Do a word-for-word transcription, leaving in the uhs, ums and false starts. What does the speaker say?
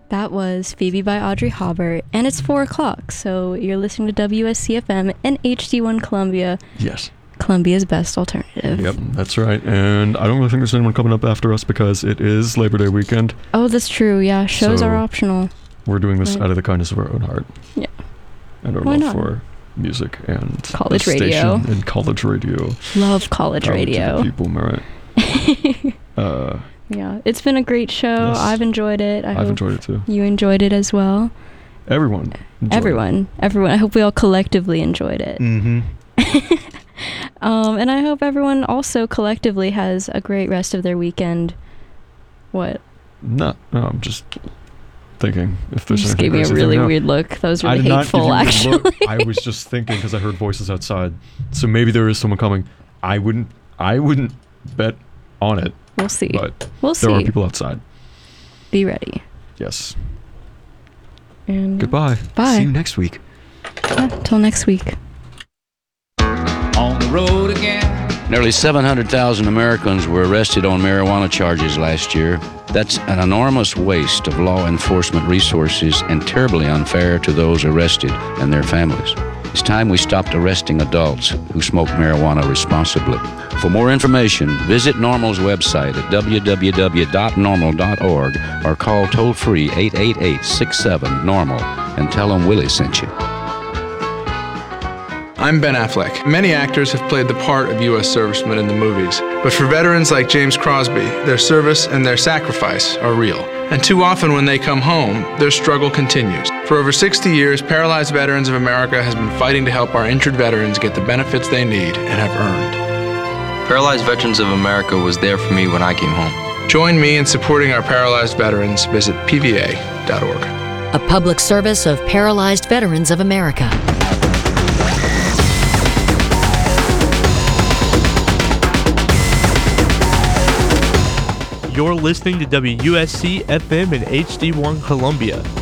That was Phoebe by Audrey Hobart, and it's four o'clock, so you're listening to W S C F M and H D one Columbia. Yes. Columbia's best alternative. Yep, that's right. And I don't really think there's anyone coming up after us because it is Labor Day weekend. Oh, that's true. Yeah, shows So are optional. We're doing this Right. out of the kindness of our own heart. Yeah. And our Why love not? for music and College the radio. station and college radio. Love college Power to the radio. people, am I right? uh, Yeah, it's been a great show. Yes. I've enjoyed it. I I've hope enjoyed it too. you enjoyed it as well. Everyone. enjoyed Everyone. Everyone. I hope we all collectively enjoyed it. Mm-hmm. Um, and I hope everyone also collectively has a great rest of their weekend. What? it. No, no, I'm just thinking if You there's just anything gave me a crazy really there. No. weird look. That was I really did not hateful, give you a actually. look. I was just thinking because I heard voices outside. So maybe there is someone coming. I wouldn't. I wouldn't bet on it. We'll see. But We'll there are see. people outside. Be ready. Yes. And Goodbye. Bye. See you next week. Until next week. On the road again. Nearly seven hundred thousand Americans were arrested on marijuana charges last year. That's an enormous waste of law enforcement resources and terribly unfair to those arrested and their families. It's time we stopped arresting adults who smoke marijuana responsibly. For more information, visit NORML's website at w w w dot normal dot org or call toll-free eight eight eight, six seven, normal and tell them Willie sent you. I'm Ben Affleck. Many actors have played the part of U S servicemen in the movies, but for veterans like James Crosby, their service and their sacrifice are real. And too often when they come home, their struggle continues. For over sixty years, Paralyzed Veterans of America has been fighting to help our injured veterans get the benefits they need and have earned. Paralyzed Veterans of America was there for me when I came home. Join me in supporting our paralyzed veterans. Visit P V A dot org. A public service of Paralyzed Veterans of America. You're listening to W S C F M and H D one Columbia.